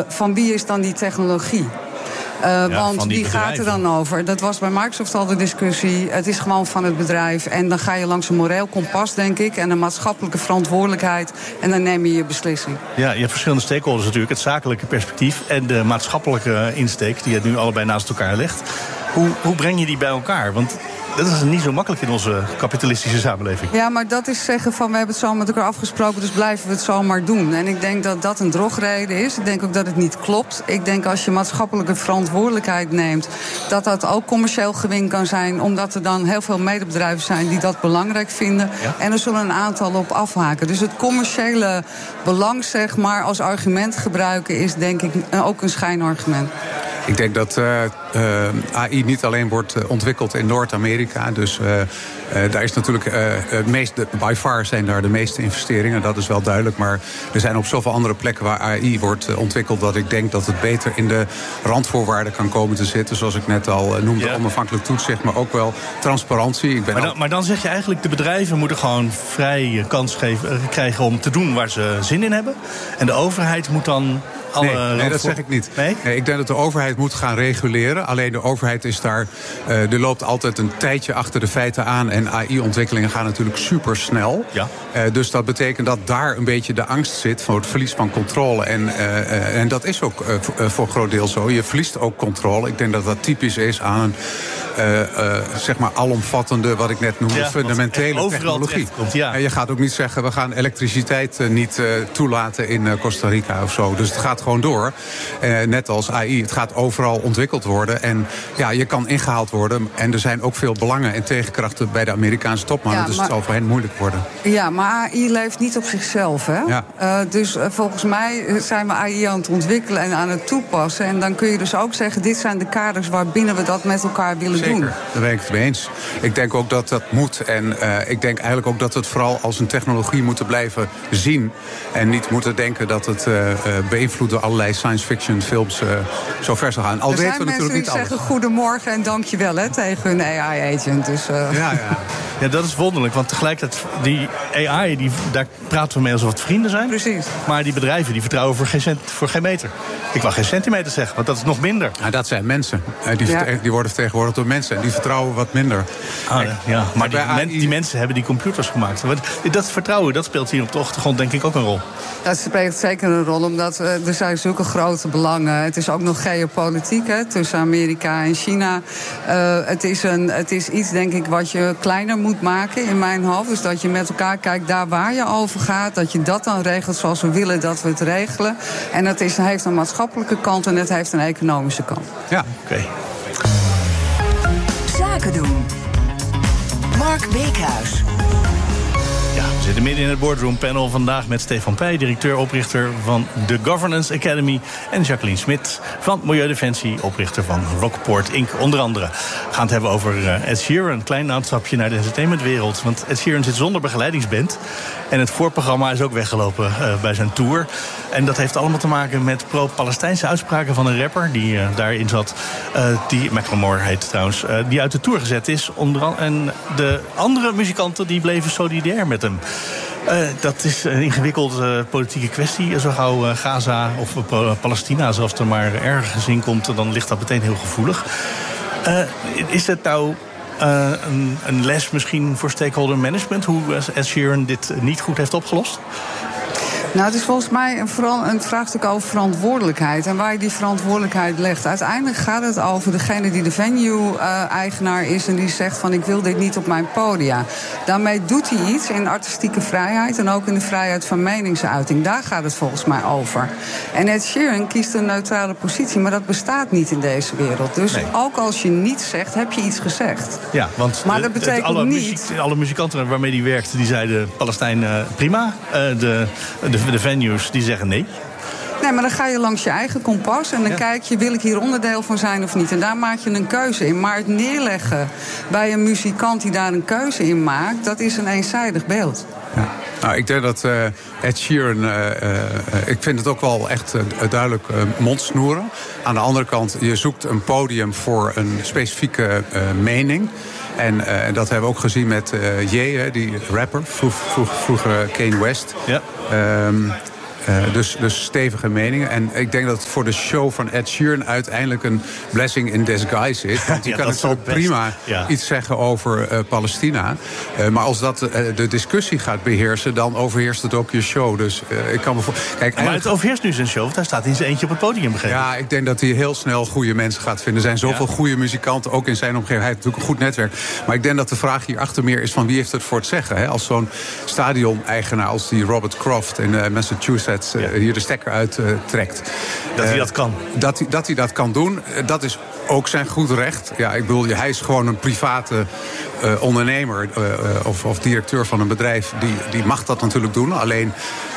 van wie is dan die technologie? Want die gaat er dan over. Dat was bij Microsoft al de discussie. Het is gewoon van het bedrijf. En dan ga je langs een moreel kompas, denk ik. En een maatschappelijke verantwoordelijkheid. En dan neem je je beslissing. Ja, je hebt verschillende stakeholders natuurlijk. Het zakelijke perspectief en de maatschappelijke insteek, die het nu allebei naast elkaar legt. Hoe breng je die bij elkaar? Want dat is niet zo makkelijk in onze kapitalistische samenleving. Ja, maar dat is zeggen van we hebben het zo met elkaar afgesproken, dus blijven we het zo maar doen. En ik denk dat dat een drogreden is. Ik denk ook dat het niet klopt. Ik denk als je maatschappelijke verantwoordelijkheid neemt, dat dat ook commercieel gewin kan zijn, omdat er dan heel veel medebedrijven zijn die dat belangrijk vinden. Ja. En er zullen een aantal op afhaken. Dus het commerciële belang, zeg maar, als argument gebruiken is denk ik ook een schijnargument. Ik denk dat AI niet alleen wordt ontwikkeld in Noord-Amerika. Dus daar is natuurlijk by far zijn daar de meeste investeringen. Dat is wel duidelijk. Maar er zijn op zoveel andere plekken waar AI wordt ontwikkeld, dat ik denk dat het beter in de randvoorwaarden kan komen te zitten. Zoals ik net al noemde, onafhankelijk toezicht, maar ook wel transparantie. Maar dan zeg je eigenlijk, de bedrijven moeten gewoon vrij kans krijgen om te doen waar ze zin in hebben. En de overheid moet dan... Nee, dat zeg ik niet. Nee, ik denk dat de overheid moet gaan reguleren. Alleen de overheid is daar... er loopt altijd een tijdje achter de feiten aan. En AI-ontwikkelingen gaan natuurlijk supersnel. Ja. Dus dat betekent dat daar een beetje de angst zit voor het verlies van controle. En dat is ook voor een groot deel zo. Je verliest ook controle. Ik denk dat dat typisch is aan een... zeg maar alomvattende, wat ik net noemde, fundamentele technologie. En je gaat ook niet zeggen, we gaan elektriciteit niet toelaten in Costa Rica of zo. Dus het gaat gewoon door. Net als AI, het gaat overal ontwikkeld worden. En ja, je kan ingehaald worden. En er zijn ook veel belangen en tegenkrachten bij de Amerikaanse topmannen. Dus het zal voor hen moeilijk worden. Ja, maar AI leeft niet op zichzelf, hè? Ja. Dus volgens mij zijn we AI aan het ontwikkelen en aan het toepassen. En dan kun je dus ook zeggen, dit zijn de kaders waarbinnen we dat met elkaar willen doen. Zeker, daar ben ik het mee eens. Ik denk ook dat dat moet. En ik denk eigenlijk ook dat we het vooral als een technologie moeten blijven zien. En niet moeten denken dat het beïnvloed door allerlei science fiction films zo ver zal gaan. Al weten we natuurlijk niet alles. Er zeggen goedemorgen en dankjewel tegen hun AI-agent. Dus, Ja, dat is wonderlijk. Want tegelijkertijd, die AI, daar praten we mee alsof het vrienden zijn. Precies. Maar die bedrijven, die vertrouwen voor geen meter. Ik wou geen centimeter zeggen, want dat is nog minder. Ja, dat zijn mensen. Die worden vertegenwoordigd door mensen. En die vertrouwen wat minder. Maar die mensen hebben die computers gemaakt. Dat vertrouwen, dat speelt hier op de achtergrond denk ik ook een rol. Dat speelt zeker een rol, omdat er zijn zulke grote belangen. Het is ook nog geopolitiek, hè, tussen Amerika en China. Het is iets, denk ik, wat je kleiner moet maken in mijn hoofd. Dus dat je met elkaar kijkt daar waar je over gaat. Dat je dat dan regelt zoals we willen dat we het regelen. En dat heeft een maatschappelijke kant en het heeft een economische kant. Ja, oké. Zaken doen. Mark Beekhuis. Ja, we zitten midden in het boardroom panel vandaag met Stefan Peij, directeur-oprichter van The Governance Academy, en Jacqueline Smit van Milieudefensie, oprichter van Rockport Inc. onder andere. We gaan het hebben over Ed Sheeran, een klein uitstapje naar de entertainmentwereld. Want Ed Sheeran zit zonder begeleidingsband en het voorprogramma is ook weggelopen bij zijn tour. En dat heeft allemaal te maken met pro-Palestijnse uitspraken van een rapper die daarin zat. Die Macklemore heet trouwens, die uit de tour gezet is. En de andere muzikanten die bleven solidair met hem. Dat is een ingewikkelde politieke kwestie. Zo gauw Gaza of Palestina zelfs er maar ergens in komt, dan ligt dat meteen heel gevoelig. Is het nou een les misschien voor stakeholder management, hoe Ed Sheeran dit niet goed heeft opgelost? Nou, het is volgens mij vooral een vraagstuk over verantwoordelijkheid. En waar je die verantwoordelijkheid legt. Uiteindelijk gaat het over degene die de venue-eigenaar is en die zegt van ik wil dit niet op mijn podia. Daarmee doet hij iets in artistieke vrijheid en ook in de vrijheid van meningsuiting. Daar gaat het volgens mij over. En Ed Sheeran kiest een neutrale positie, maar dat bestaat niet in deze wereld. Dus ook als je niets zegt, heb je iets gezegd. Ja, want maar dat betekent alle muzikanten waarmee die werkt, die zeiden Palestijn prima. De venues die zeggen nee. Nee, maar dan ga je langs je eigen kompas en dan kijk je, wil ik hier onderdeel van zijn of niet? En daar maak je een keuze in. Maar het neerleggen bij een muzikant die daar een keuze in maakt, dat is een eenzijdig beeld. Ja. Nou, ik denk dat Ed Sheeran, ik vind het ook wel echt duidelijk mondsnoeren. Aan de andere kant, je zoekt een podium voor een specifieke mening. En dat hebben we ook gezien met Ye, die rapper, vroeger Kanye West. Ja. Dus stevige meningen. En ik denk dat het voor de show van Ed Sheeran uiteindelijk een blessing in disguise is. Want die kan het ook prima iets zeggen over Palestina. Maar als dat de discussie gaat beheersen, dan overheerst het ook je show. Dus ik kan me Kijk, maar het overheerst nu zijn show, want hij staat in zijn eentje op het podium, begrepen. Ja, ik denk dat hij heel snel goede mensen gaat vinden. Er zijn zoveel goede muzikanten, ook in zijn omgeving. Hij heeft natuurlijk een goed netwerk. Maar ik denk dat de vraag hierachter meer is van wie heeft het voor het zeggen. Hè? Als zo'n stadion-eigenaar als die Robert Croft in Massachusetts hier de stekker uittrekt. Dat hij dat kan. Dat hij dat kan doen, dat is ook zijn goed recht. Ja, ik bedoel, hij is gewoon een private ondernemer of directeur van een bedrijf. Die mag dat natuurlijk doen. Alleen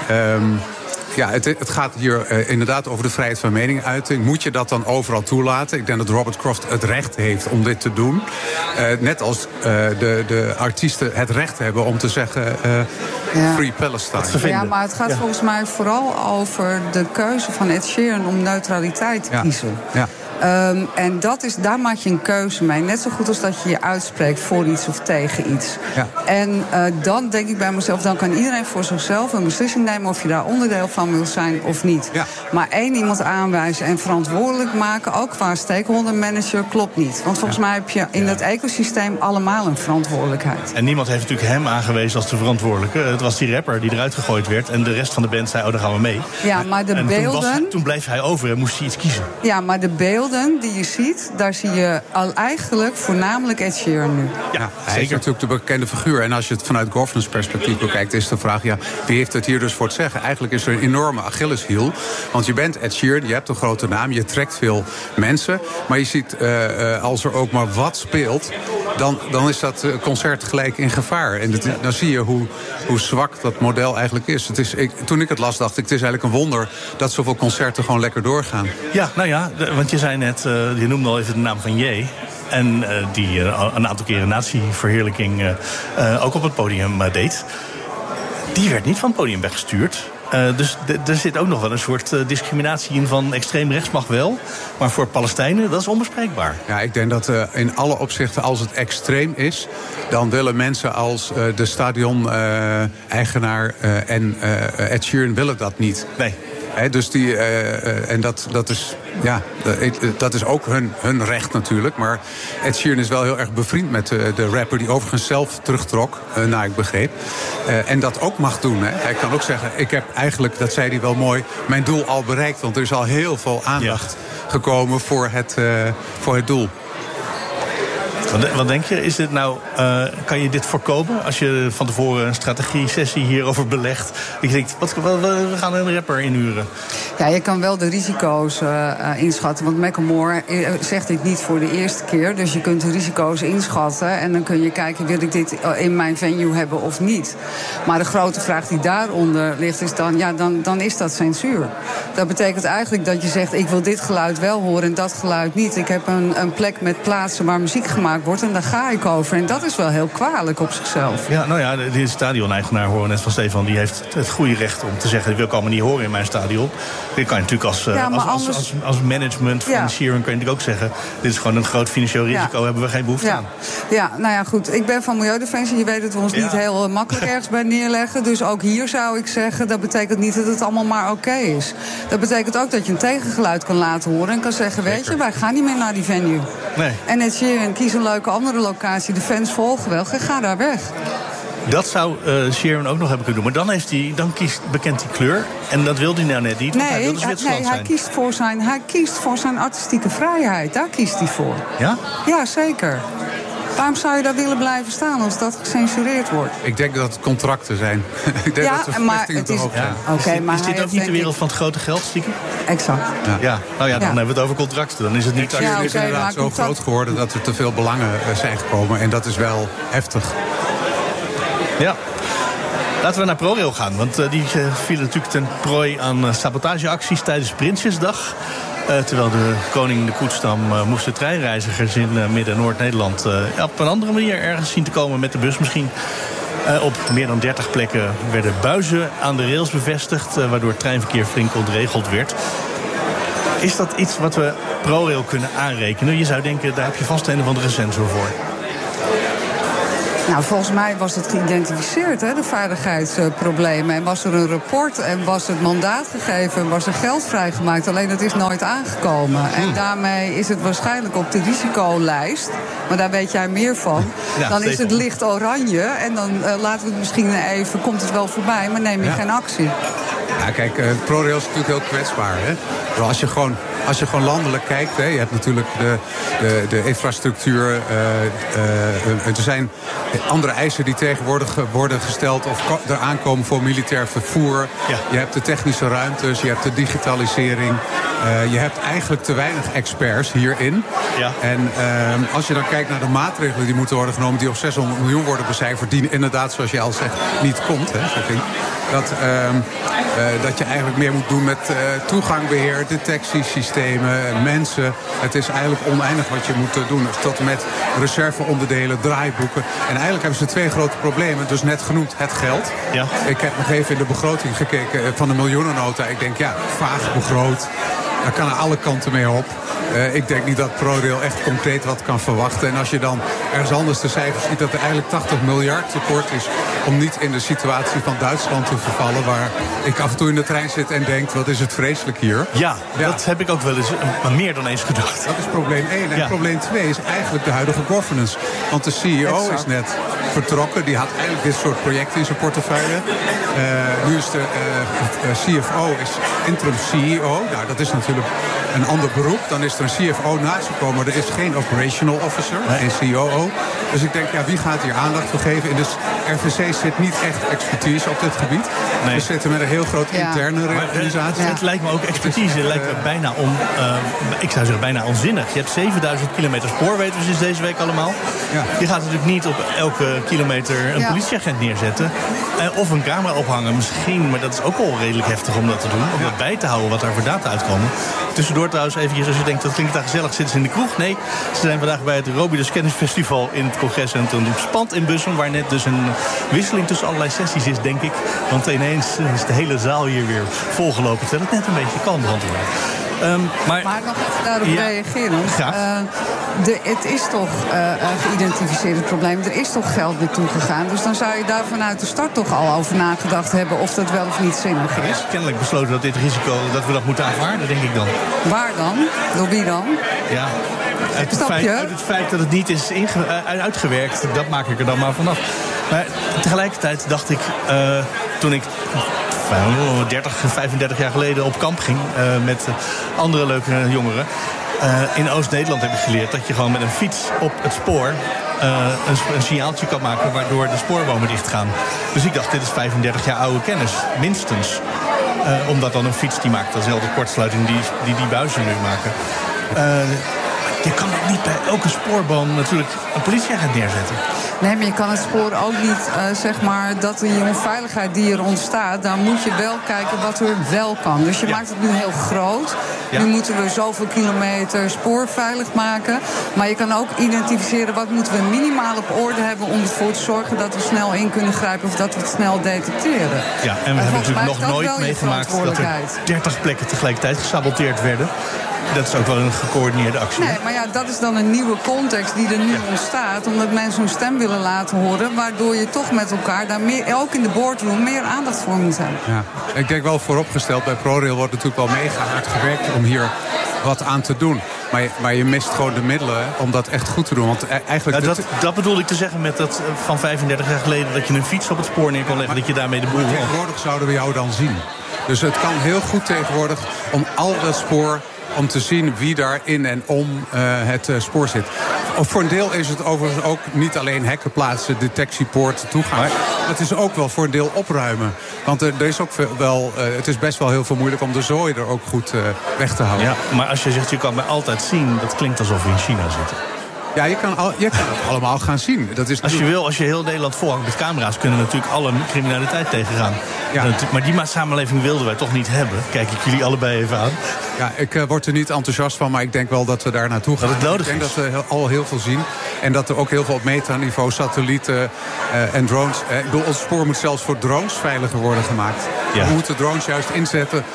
het gaat hier inderdaad over de vrijheid van meningsuiting. Moet je dat dan overal toelaten? Ik denk dat Robert Croft het recht heeft om dit te doen. Net als de artiesten het recht hebben om te zeggen Free Palestine. Ja, maar het gaat volgens mij vooral over de keuze van Ed Sheeran om neutraliteit te kiezen. Ja. En daar maak je een keuze mee. Net zo goed als dat je je uitspreekt voor iets of tegen iets. Ja. En dan denk ik bij mezelf, dan kan iedereen voor zichzelf een beslissing nemen of je daar onderdeel van wil zijn of niet. Ja. Maar één iemand aanwijzen en verantwoordelijk maken, ook qua stakeholder manager, klopt niet. Want volgens mij heb je in dat ecosysteem allemaal een verantwoordelijkheid. En niemand heeft natuurlijk hem aangewezen als de verantwoordelijke. Het was die rapper die eruit gegooid werd en de rest van de band zei, daar gaan we mee. Ja, maar de beelden... Toen bleef hij over en moest hij iets kiezen. Ja, maar de beelden die je ziet, daar zie je al eigenlijk voornamelijk Ed Sheeran nu. Ja, hij is natuurlijk de bekende figuur. En als je het vanuit governance perspectief bekijkt, is de vraag, wie heeft het hier dus voor het zeggen? Eigenlijk is er een enorme Achilleshiel. Want je bent Ed Sheeran, je hebt een grote naam, je trekt veel mensen. Maar je ziet, als er ook maar wat speelt, dan is dat concert gelijk in gevaar. En dan zie je hoe zwak dat model eigenlijk is. Toen ik het las, dacht ik, het is eigenlijk een wonder dat zoveel concerten gewoon lekker doorgaan. Ja, nou ja, want je zei net, je noemde al even de naam van J. En die een aantal keren natieverheerlijking ook op het podium deed. Die werd niet van het podium weggestuurd. Dus er zit ook nog wel een soort discriminatie in van extreem rechts mag wel. Maar voor Palestijnen, dat is onbespreekbaar. Ja, ik denk dat in alle opzichten, als het extreem is, dan willen mensen als de stadion-eigenaar en Ed Sheeran willen dat niet. Nee. Dus en dat is ook hun recht natuurlijk. Maar Ed Sheeran is wel heel erg bevriend met de rapper, die overigens zelf terugtrok, naar ik begreep. En dat ook mag doen. Hè. Hij kan ook zeggen, ik heb eigenlijk, dat zei hij wel mooi, mijn doel al bereikt. Want er is al heel veel aandacht gekomen voor het doel. Wat denk je? Is dit nou, kan je dit voorkomen als je van tevoren een strategie-sessie hierover belegt? Ik denk, we gaan een rapper inhuren. Ja, je kan wel de risico's inschatten. Want Macklemore zegt dit niet voor de eerste keer. Dus je kunt de risico's inschatten. En dan kun je kijken, wil ik dit in mijn venue hebben of niet? Maar de grote vraag die daaronder ligt is dan is dat censuur. Dat betekent eigenlijk dat je zegt, ik wil dit geluid wel horen en dat geluid niet. Ik heb een plek met plaatsen waar muziek gemaakt wordt en daar ga ik over. En dat is wel heel kwalijk op zichzelf. Ja, nou ja, de stadion-eigenaar, horen net van Stefan, die heeft het goede recht om te zeggen, dat wil ik allemaal niet horen in mijn stadion. Dit kan je natuurlijk als management van Sheeran kan je natuurlijk ook zeggen, dit is gewoon een groot financieel risico, hebben we geen behoefte aan. Ja, nou ja, goed. Ik ben van Milieudefensie. Je weet dat we ons niet heel makkelijk ergens bij neerleggen. Dus ook hier zou ik zeggen, dat betekent niet dat het allemaal maar oké is. Dat betekent ook dat je een tegengeluid kan laten horen en kan zeggen, weet je, wij gaan niet meer naar die venue. Nee. En Ed Sheeran, kies een leuke andere locatie. De fans volgen wel. Ga daar weg. Dat zou Sheeran ook nog hebben kunnen doen. Maar dan bekent hij kleur. En dat wil hij nou net niet. Want hij wil Zwitserland zijn. Hij kiest voor zijn artistieke vrijheid. Daar kiest hij voor. Ja? Ja, zeker. Waarom zou je daar willen blijven staan als dat gecensureerd wordt? Ik denk dat het contracten zijn. Ik denk dat de verplichtingen toch ook zijn. Is dit ook niet de wereld van het grote geld, stiekem? Exact. Ja. Nou ja, dan hebben we het over contracten. Dan is het niet... Het is inderdaad zo groot geworden dat er te veel belangen zijn gekomen. En dat is wel heftig. Ja. Laten we naar ProRail gaan. Want die vielen natuurlijk ten prooi aan sabotageacties tijdens Prinsjesdag. Terwijl de koning de koetstam moesten treinreizigers in Midden- en Noord-Nederland op een andere manier ergens zien te komen met de bus misschien. Op meer dan 30 plekken werden buizen aan de rails bevestigd, waardoor het treinverkeer flink ontregeld werd. Is dat iets wat we ProRail kunnen aanrekenen? Je zou denken, daar heb je vast een of andere sensor voor. Nou, volgens mij was het geïdentificeerd, de veiligheidsproblemen. En was er een rapport en was het mandaat gegeven en was er geld vrijgemaakt. Alleen dat is nooit aangekomen. En daarmee is het waarschijnlijk op de risicolijst. Maar daar weet jij meer van. Ja, dan is het licht oranje. En dan laten we het misschien even, komt het wel voorbij, maar neem je geen actie. Ja, kijk, ProRail is natuurlijk heel kwetsbaar. Hè? Als je gewoon landelijk kijkt, je hebt natuurlijk de infrastructuur. Er zijn andere eisen die tegenwoordig worden gesteld of eraan komen voor militair vervoer. Ja. Je hebt de technische ruimtes, je hebt de digitalisering. Je hebt eigenlijk te weinig experts hierin. Ja. En als je dan kijkt naar de maatregelen die moeten worden genomen, die op 600 miljoen worden becijferd, die inderdaad, zoals je al zegt, niet komt. Hè, zeg ik. Dat je eigenlijk meer moet doen met toegangbeheer, detectiesystemen, mensen. Het is eigenlijk oneindig wat je moet doen. Tot en met reserveonderdelen, draaiboeken. En eigenlijk hebben ze 2 grote problemen. Dus net genoemd het geld. Ja. Ik heb nog even in de begroting gekeken van de miljoenennota. Ik denk, vaag begroot. Daar kan aan alle kanten mee op. Ik denk niet dat ProRail echt concreet wat kan verwachten. En als je dan ergens anders de cijfers ziet dat er eigenlijk 80 miljard tekort is om niet in de situatie van Duitsland te vervallen, waar ik af en toe in de trein zit en denk, wat is het vreselijk hier. Ja, dat heb ik ook wel eens, maar meer dan eens gedacht. Dat is probleem 1. En probleem 2 is eigenlijk de huidige governance. Want de CEO is net vertrokken. Die had eigenlijk dit soort projecten in zijn portefeuille. Nu is de CFO is interim CEO. Nou, dat is natuurlijk een ander beroep. Dan is er een CFO naast gekomen, maar er is geen operational officer, geen COO. Dus ik denk, wie gaat hier aandacht voor geven? In de RVC zit niet echt expertise op dit gebied. Nee. We zitten met een heel groot interne organisatie. Het lijkt me ook expertise. Het lijkt me bijna ik zou zeggen bijna onzinnig. Je hebt 7000 kilometer spoor, weten we sinds deze week allemaal. Ja. Je gaat natuurlijk niet op elke kilometer een politieagent neerzetten. Of een camera ophangen misschien, maar dat is ook al redelijk heftig om dat te doen. Om dat bij te houden wat daar voor data uitkomen. Tussendoor trouwens eventjes, als je denkt dat klinkt daar gezellig, zitten ze in de kroeg. Nee, ze zijn vandaag bij het Robidos Kennisfestival in het congrescentrum Spand in Bussum, waar net dus een wisseling tussen allerlei sessies is, denk ik. Want ineens is de hele zaal hier weer volgelopen, terwijl het net een beetje kalmbrand wordt. Maar nog even daarop reageren. Het is toch geïdentificeerd, het probleem. Er is toch geld naartoe gegaan. Dus dan zou je daar vanuit de start toch al over nagedacht hebben of dat wel of niet zinnig is. Er is kennelijk besloten dat dit risico, dat we dat moeten aanvaarden, denk ik dan. Waar dan? Door wie dan? Ja. Uit het feit dat het niet is uitgewerkt, dat maak ik er dan maar vanaf. Maar tegelijkertijd dacht ik, toen ik 35 jaar geleden op kamp ging met andere leuke jongeren. In Oost-Nederland heb ik geleerd dat je gewoon met een fiets op het spoor een signaaltje kan maken waardoor de spoorbomen dichtgaan. Dus ik dacht, dit is 35 jaar oude kennis, minstens. Omdat dan een fiets die maakt dezelfde kortsluiting die buizen nu maken. Je kan ook niet bij elke spoorboom natuurlijk een politieagent neerzetten. Nee, maar je kan het spoor ook niet, dat die onveiligheid die er ontstaat, dan moet je wel kijken wat er wel kan. Dus je maakt het nu heel groot. Ja. Nu moeten we zoveel kilometer spoor veilig maken. Maar je kan ook identificeren wat moeten we minimaal op orde hebben om ervoor te zorgen dat we snel in kunnen grijpen of dat we het snel detecteren. Ja, en we hebben natuurlijk nog nooit meegemaakt dat er 30 plekken tegelijkertijd gesaboteerd werden. Dat is ook wel een gecoördineerde actie. Nee, maar dat is dan een nieuwe context die er nu ontstaat, omdat mensen hun stem willen laten horen, waardoor je toch met elkaar daar ook in de boardroom meer aandacht voor moet hebben. Ja. Ik denk wel vooropgesteld, bij ProRail wordt natuurlijk wel mega hard gewerkt om hier wat aan te doen. Maar je mist gewoon de middelen om dat echt goed te doen. Want eigenlijk dat bedoelde ik te zeggen met dat van 35 jaar geleden dat je een fiets op het spoor neer kon leggen, dat je daarmee de boel... Tegenwoordig zouden we jou dan zien. Dus het kan heel goed tegenwoordig om al dat spoor, om te zien wie daar in en om het spoor zit. Voor een deel is het overigens ook niet alleen hekken plaatsen, detectiepoorten, toegang. Het is ook wel voor een deel opruimen. Want er is ook het is best wel heel veel moeilijk om de zooi er ook goed weg te houden. Ja, maar als je zegt, je kan mij altijd zien, dat klinkt alsof we in China zitten. Ja, je kan het allemaal gaan zien. Dat is als je heel Nederland volhangt met camera's, kunnen natuurlijk alle criminaliteit tegengaan. Ja. Maar die samenleving wilden wij toch niet hebben. Kijk ik jullie allebei even aan. Ja, ik word er niet enthousiast van, maar ik denk wel dat we daar naartoe gaan. Dat het nodig is. Ik denk dat we al heel veel zien. En dat er ook heel veel op metaniveau, satellieten en drones. Ik bedoel, ons spoor moet zelfs voor drones veiliger worden gemaakt. Ja. We moeten drones juist inzetten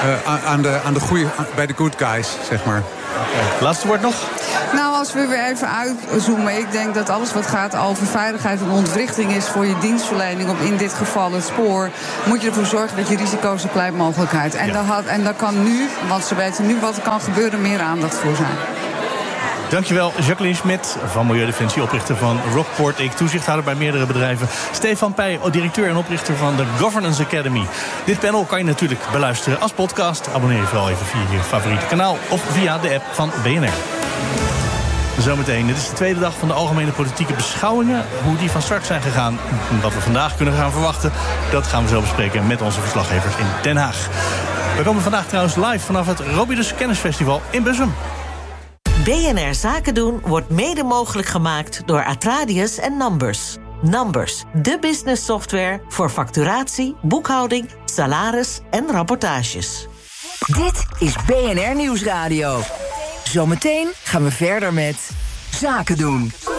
bij de good guys, zeg maar. Laatste woord nog? Nou, als we weer even uitzoomen. Ik denk dat alles wat gaat over veiligheid en ontwrichting is voor je dienstverlening, op in dit geval het spoor, moet je ervoor zorgen dat je risico's zo klein mogelijk houdt. En daar kan nu, want ze weten nu wat er kan gebeuren, meer aandacht voor zijn. Dankjewel, Jacqueline Smit van Milieudefensie, oprichter van Rockport Inc., toezichthouder bij meerdere bedrijven. Stefan Peij, directeur en oprichter van de Governance Academy. Dit panel kan je natuurlijk beluisteren als podcast. Abonneer je vooral even via je favoriete kanaal of via de app van BNR. Zometeen, dit is de tweede dag van de algemene politieke beschouwingen. Hoe die van start zijn gegaan en wat we vandaag kunnen gaan verwachten, dat gaan we zo bespreken met onze verslaggevers in Den Haag. We komen vandaag trouwens live vanaf het Robidus Kennisfestival in Bussum. BNR Zaken doen wordt mede mogelijk gemaakt door Atradius en Numbers. Numbers, de business software voor facturatie, boekhouding, salaris en rapportages. Dit is BNR Nieuwsradio. Zometeen gaan we verder met Zaken doen.